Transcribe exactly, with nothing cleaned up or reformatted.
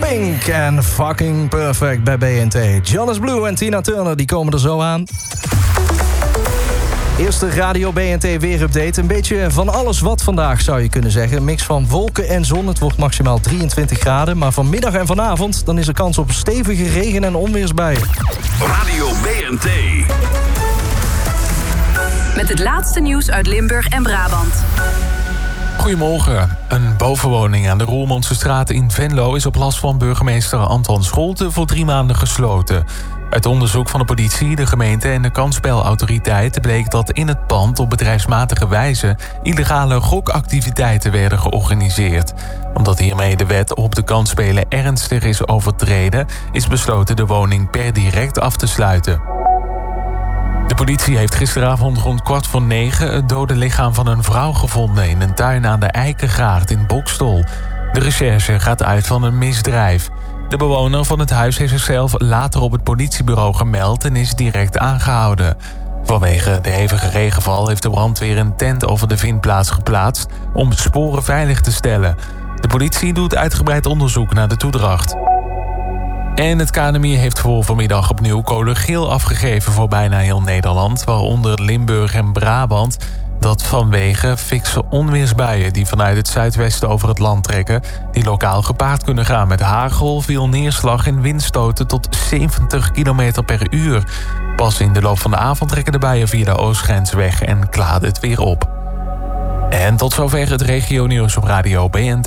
Pink en Fucking Perfect bij B N T. Jonas Blue en Tina Turner die komen er zo aan. Eerste Radio B N T weerupdate. Een beetje van alles wat vandaag zou je kunnen zeggen. Een mix van wolken en zon. Het wordt maximaal drieëntwintig graden. Maar vanmiddag en vanavond dan is er kans op stevige regen- en onweersbuien. Radio B N T. Met het laatste nieuws uit Limburg en Brabant. Goedemorgen. Een bovenwoning aan de Roermondse straat in Venlo is op last van burgemeester Anton Scholte voor drie maanden gesloten. Uit onderzoek van de politie, de gemeente en de kansspelautoriteit bleek dat in het pand op bedrijfsmatige wijze illegale gokactiviteiten werden georganiseerd. Omdat hiermee de wet op de kansspelen ernstig is overtreden, is besloten de woning per direct af te sluiten. De politie heeft gisteravond rond kwart voor negen het dode lichaam van een vrouw gevonden in een tuin aan de Eikengaard in Boxtel. De recherche gaat uit van een misdrijf. De bewoner van het huis heeft zichzelf later op het politiebureau gemeld en is direct aangehouden. Vanwege de hevige regenval heeft de brandweer een tent over de vindplaats geplaatst om sporen veilig te stellen. De politie doet uitgebreid onderzoek naar de toedracht. En het K N M I heeft voor vanmiddag opnieuw code geel afgegeven voor bijna heel Nederland, waaronder Limburg en Brabant. Dat vanwege fikse onweersbuien die vanuit het zuidwesten over het land trekken, die lokaal gepaard kunnen gaan met hagel, veel neerslag en windstoten tot zeventig kilometer per uur. Pas in de loop van de avond trekken de buien via de oostgrens weg en klaart het weer op. En tot zover het regionieuws op Radio B N T.